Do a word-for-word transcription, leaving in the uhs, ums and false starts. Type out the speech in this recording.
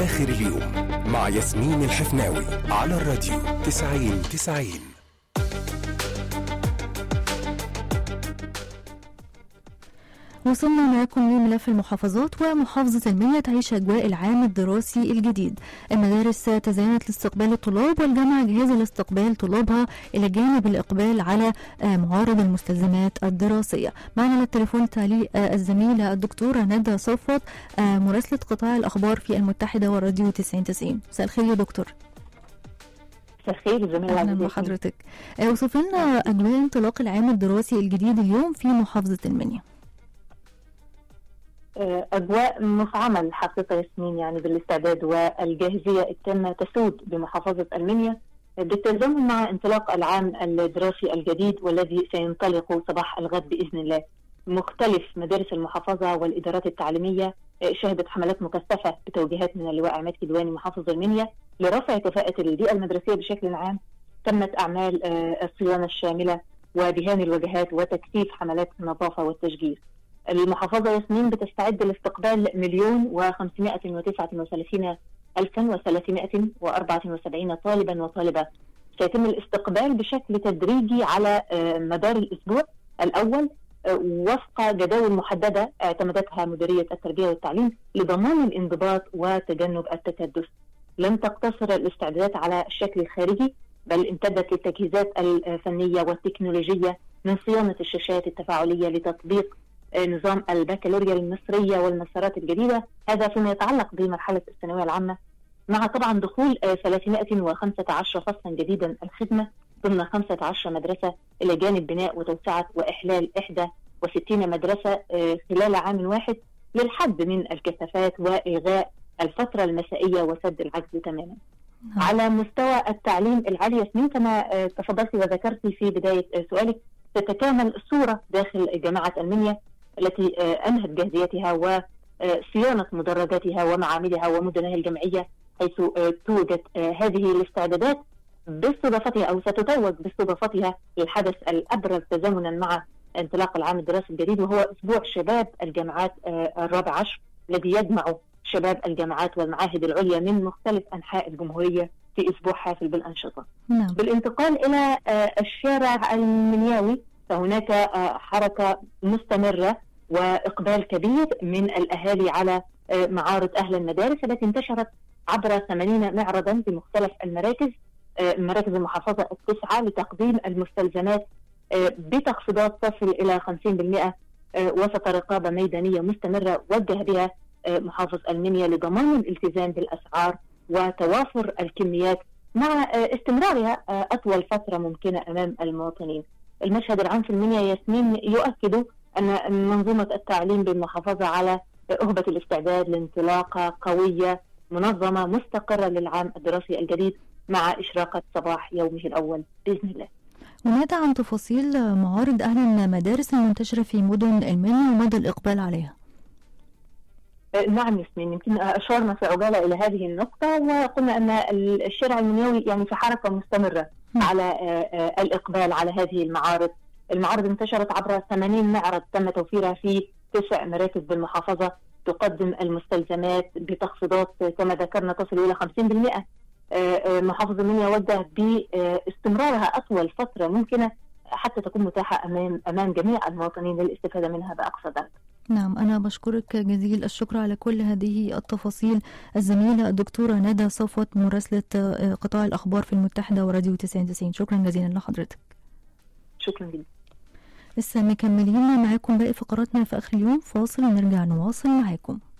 آخر اليوم مع ياسمين الحفناوي على الراديو تسعين تسعين. وصلنا معكم لملف المحافظات. ومحافظة المنيا تعيش أجواء العام الدراسي الجديد. المدارس تزينت لاستقبال الطلاب، والجامعة جاهزة لاستقبال طلابها إلى جانب الإقبال على معارض المستلزمات الدراسية. معنا على التليفون تعليق الزميلة الدكتورة ندى صفوت، مراسلة قطاع الأخبار في المتحدة والراديو تسعين تسعين. مساء الخير يا دكتور. مساء الخير زميلة. أهلا بحضرتك. وصف لنا أجواء انطلاق العام الدراسي الجديد اليوم في محافظة المنيا. أجواء مفعمة الحقيقة ياسمين، يعني بالاستعداد والجاهزية التامة تسود بمحافظة المنيا بالتزامن مع انطلاق العام الدراسي الجديد والذي سينطلق صباح الغد بإذن الله. مختلف مدارس المحافظة والإدارات التعليمية شهدت حملات مكثفة بتوجيهات من اللواء عماد كدواني محافظ المنيا لرفع كفاءة البيئة المدرسية بشكل عام. تمت أعمال الصيانة الشاملة وبهان الوجهات وتكثيف حملات النظافة والتشجير. المحافظة ياسمين بتستعد لاستقبال مليون وخمسمائة وتسعة وثلاثين ألفا وثلاثمائة وأربعة وسبعين طالبا وطالبة. سيتم الاستقبال بشكل تدريجي على مدار الأسبوع الأول وفق جداول محددة اعتمدتها مديرية التربية والتعليم لضمان الانضباط وتجنب التكدس. لم تقتصر الاستعدادات على الشكل الخارجي، بل امتدت للتجهيزات الفنية والتكنولوجية من صيانة الشاشات التفاعلية لتطبيق نظام البكالوريا المصرية والمسارات الجديدة، هذا فيما يتعلق بمرحلة الثانوية العامة، مع طبعا دخول ثلاثمائة وخمسة عشر فصلا جديدا الخدمة ضمن خمسة عشر مدرسة إلى جانب بناء وتوسعة وإحلال إحدى وستين مدرسة خلال عام واحد للحد من الكثافات وإلغاء الفترة المسائية وسد العجز تماما. على مستوى التعليم العالي ياسمين، كما تفضلت وذكرت في بداية سؤالك، تتكامل الصورة داخل جامعة المنيا التي أنهت جاهزيتها وصيانة مدرجاتها ومعاملها ومدنها الجمعية، حيث توجد هذه الاستعدادات باستضافتها أو ستتوج باستضافتها للحدث الأبرز تزامنا مع انطلاق العام الدراسي الجديد، وهو أسبوع شباب الجامعات الرابع عشر الذي يجمع شباب الجامعات والمعاهد العليا من مختلف أنحاء الجمهورية في أسبوع حافل بالأنشطة. نعم. بالانتقال إلى الشارع المنياوي، فهناك حركة مستمرة وإقبال كبير من الأهالي على معارض أهل المدارس التي انتشرت عبر ثمانين معرضا بمختلف المراكز مراكز المحافظة التسعة لتقديم المستلزمات بتخفيضات تصل إلى خمسين بالمئة وسط رقابة ميدانية مستمرة وجه بها محافظ المنيا لضمان الالتزام بالأسعار وتوافر الكميات مع استمرارها أطول فترة ممكنة أمام المواطنين. المشهد العام في المنيا ياسمين يؤكد أن منظومة التعليم بالمحافظة على أهبة الاستعداد لانطلاقة قوية منظمة مستقرة للعام الدراسي الجديد مع إشراقة صباح يومه الأول بإذن الله. وماذا عن تفاصيل معارض أهل المدارس المنتشرة في مدن المنيا ومدى الإقبال عليها؟ نعم ياسمين، يمكن أشارنا في عجالة إلى هذه النقطة وقلنا أن الشارع المنيوي يعني في حركة مستمرة م. على الإقبال على هذه المعارض. المعارض انتشرت عبر ثمانين معرض تم توفيرها في تسع مراكز بالمحافظة، تقدم المستلزمات بتخفيضات كما ذكرنا تصل إلى خمسين بالمئة. محافظ المنيا وجه باستمرارها أطول فترة ممكنة حتى تكون متاحة أمام أمام جميع المواطنين للاستفادة منها بأقصى درجة. نعم، أنا بشكرك جزيل الشكر على كل هذه التفاصيل الزميلة الدكتورة ندى صفوت مراسلة قطاع الأخبار في المتحدة وراديو تسعين تسعين. شكرا جزيلا لحضرتك. شكرا جدا. لسه مكملين معاكم باقي فقراتنا في آخر اليوم، فاصل ونرجع نواصل معاكم.